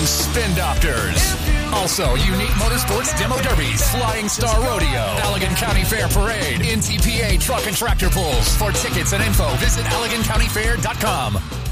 Spin Doctors. Also, unique motorsports demo derbies, Flying Star Rodeo, Allegan County Fair Parade, NTPA truck and tractor pulls. For tickets and info, visit AlleganCountyFair.com.